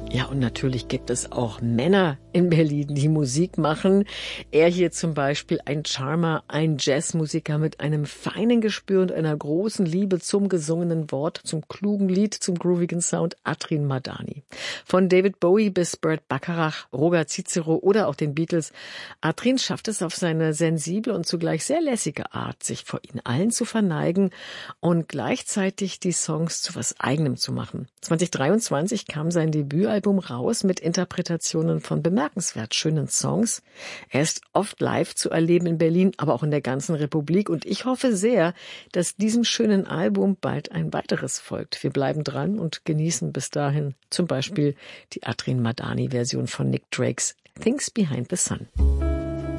Ja, und natürlich gibt es auch Männer in Berlin, die Musik machen. Er hier zum Beispiel, ein Charmer, ein Jazzmusiker mit einem feinen Gespür und einer großen Liebe zum gesungenen Wort, zum klugen Lied, zum groovigen Sound, Atrin Madani. Von David Bowie bis Burt Bacharach, Roger Cicero oder auch den Beatles. Atrin schafft es auf seine sensible und zugleich sehr lässige Art, sich vor ihnen allen zu verneigen und gleichzeitig die Songs zu was Eigenem zu machen. 2023 kam sein Debütalbum raus mit Interpretationen von bemerkenswert schönen Songs. Er ist oft live zu erleben in Berlin, aber auch in der ganzen Republik. Und ich hoffe sehr, dass diesem schönen Album bald ein weiteres folgt. Wir bleiben dran und genießen bis dahin zum Beispiel die Atrin Madani-Version von Nick Drakes Things Behind the Sun.